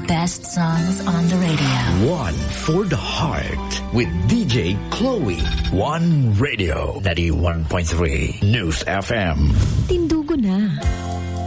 best songs on the radio. One for the heart with DJ Chloe. One Radio 91.3 News FM. Tindugo na.